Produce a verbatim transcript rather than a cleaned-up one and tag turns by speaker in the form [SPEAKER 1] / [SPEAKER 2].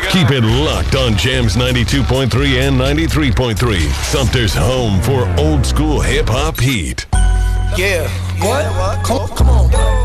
[SPEAKER 1] Keep it locked on Jams ninety-two point three and ninety-three point three. Sumter's home for old school hip hop heat.
[SPEAKER 2] Yeah. What? Come, come on.